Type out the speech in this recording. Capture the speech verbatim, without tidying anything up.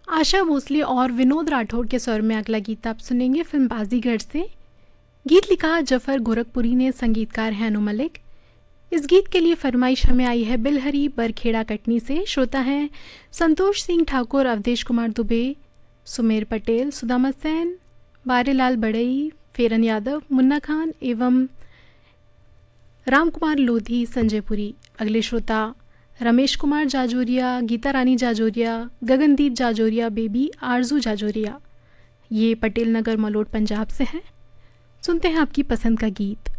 आशा भोसले और विनोद राठौड़ के स्वर में अगला गीत आप सुनेंगे फिल्म बाजीगर से। गीत लिखा जफर गोरखपुरी ने, संगीतकार हैं अनु मलिक। इस गीत के लिए फरमाइश हमें आई है बिलहरी बरखेड़ा कटनी से। श्रोता हैं संतोष सिंह ठाकुर, अवधेश कुमार दुबे, सुमेर पटेल, सुदामा सेन, बारेलाल बड़ई, फेरन यादव, मुन्ना खान एवं राम कुमार लोधी, संजय पुरी। अगले श्रोता रमेश कुमार जाजोरिया, गीता रानी जाजोरिया, गगनदीप जाजोरिया, बेबी आरजू जाजोरिया। ये पटेल नगर मलोट पंजाब से हैं। सुनते हैं आपकी पसंद का गीत।